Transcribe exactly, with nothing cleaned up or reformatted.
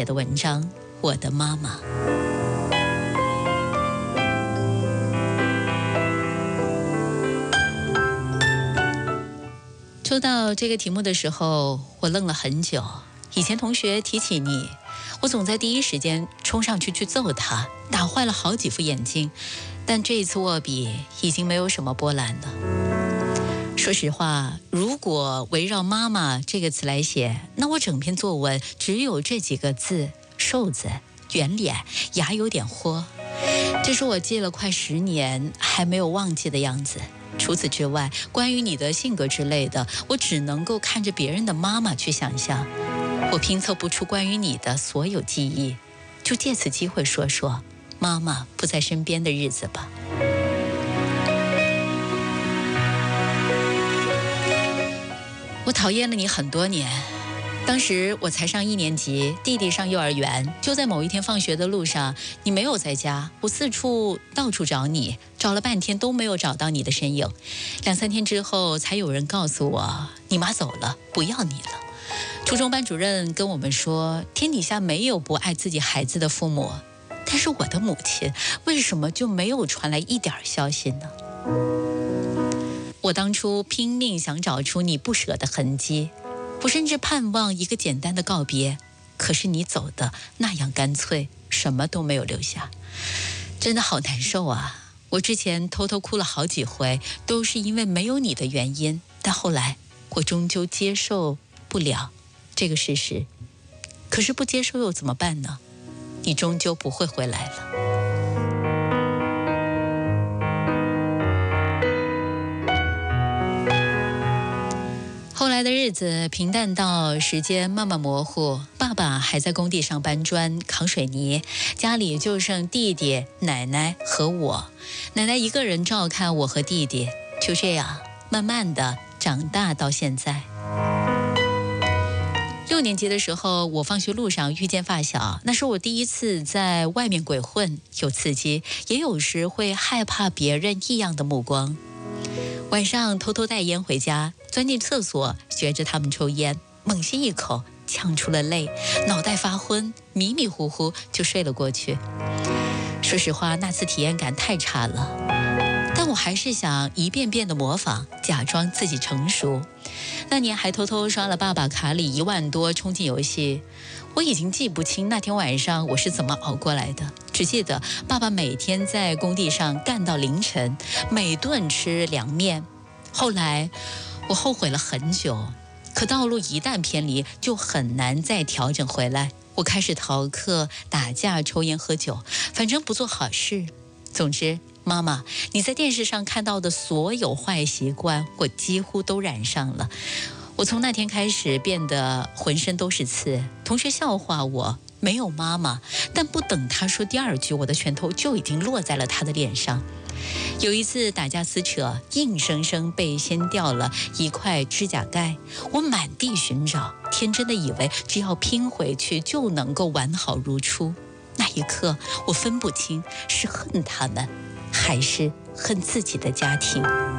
写的文章《我的妈妈》。抽到这个题目的时候，我愣了很久。以前同学提起你，我总在第一时间冲上去去揍他，打坏了好几副眼镜。但这一次握笔已经没有什么波澜了。说实话，如果围绕妈妈这个词来写，那我整篇作文只有这几个字：瘦子、圆脸、牙有点豁。这是我记了快十年还没有忘记的样子。除此之外，关于你的性格之类的，我只能够看着别人的妈妈去想象。我拼凑不出关于你的所有记忆，就借此机会说说妈妈不在身边的日子吧。我讨厌了你很多年，当时我才上一年级，弟弟上幼儿园。就在某一天放学的路上，你没有在家，我四处到处找你，找了半天都没有找到你的身影。两三天之后，才有人告诉我，你妈走了，不要你了。初中班主任跟我们说，天底下没有不爱自己孩子的父母，但是我的母亲为什么就没有传来一点消息呢？我当初拼命想找出你不舍的痕迹，我甚至盼望一个简单的告别，可是你走的那样干脆，什么都没有留下，真的好难受啊！我之前偷偷哭了好几回，都是因为没有你的原因，但后来我终究接受不了这个事实。可是不接受又怎么办呢？你终究不会回来了。后来的日子平淡到时间慢慢模糊，爸爸还在工地上搬砖扛水泥，家里就剩弟弟、奶奶和我。奶奶一个人照看我和弟弟，就这样慢慢的长大到现在。六年级的时候，我放学路上遇见发小，那是我第一次在外面鬼混，有刺激，也有时会害怕别人异样的目光。晚上偷偷带烟回家，钻进厕所学着他们抽烟，猛吸一口，呛出了泪，脑袋发昏，迷迷糊糊就睡了过去。说实话，那次体验感太差了，但我还是想一遍遍的模仿，假装自己成熟。那年还偷偷刷了爸爸卡里一万多充进游戏，我已经记不清那天晚上我是怎么熬过来的，只记得爸爸每天在工地上干到凌晨，每顿吃凉面。后来我后悔了很久，可道路一旦偏离，就很难再调整回来。我开始逃课、打架、抽烟、喝酒，反正不做好事。总之，妈妈，你在电视上看到的所有坏习惯，我几乎都染上了。我从那天开始变得浑身都是刺，同学笑话我没有妈妈，但不等他说第二句，我的拳头就已经落在了他的脸上。有一次打架撕扯，硬生生被掀掉了一块指甲盖，我满地寻找，天真的以为只要拼回去就能够完好如初。那一刻我分不清是恨他们还是恨自己的家庭。